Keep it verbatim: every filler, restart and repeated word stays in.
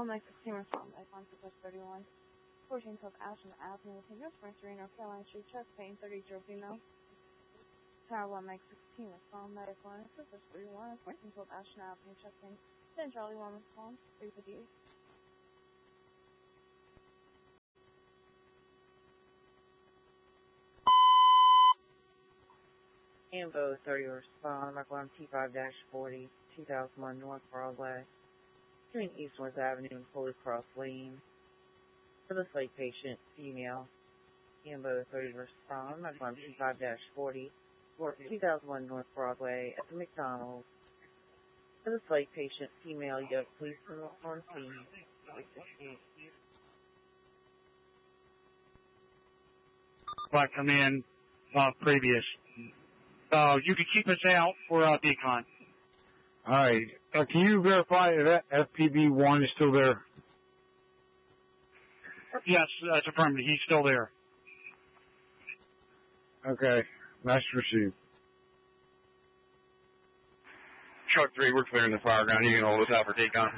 One Mike sixteen respond by one six thirty-one. fourteen twelve Ashland Avenue, Contiguous Spring Street, North Carolina Street, chest pain, thirty zero female. Tower one Mike sixteen respond by one six thirty-one. fourteen twelve Ashland Avenue, chest pain. ten Charlie one respond, three fifty-eight. Ambo thirty respond, Mark one T five forty, two thousand one North Broadway, between East North Avenue and Holy Cross Lane. For the slate patient, female. Ambo thirty respond, Mark one T five forty, two thousand one North Broadway at the McDonald's. For the slate patient, female, you have police on scene. But come in uh, previous. Uh, you can keep us out for uh, decon. All right. Uh, can you verify that F P B one is still there? Yes, that's affirmative. He's still there. Okay. Nice to receive. Truck three, we're clearing the fire ground. You can hold us out for decon.